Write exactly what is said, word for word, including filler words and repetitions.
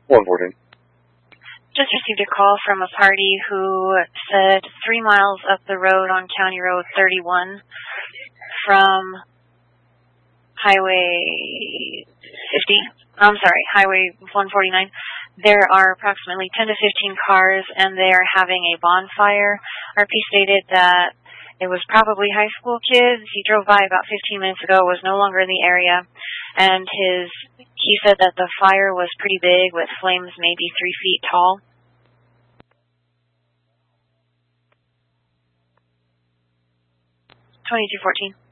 one fourteen. Just received a call from a party who said three miles up the road on County Road thirty-one from Highway fifty, I'm sorry, Highway one forty-nine, there are approximately ten to fifteen cars and they are having a bonfire. R P stated that it was probably high school kids. He drove by about fifteen minutes ago, was no longer in the area, and his he said that the fire was pretty big with flames maybe three feet tall. twenty-two fourteen.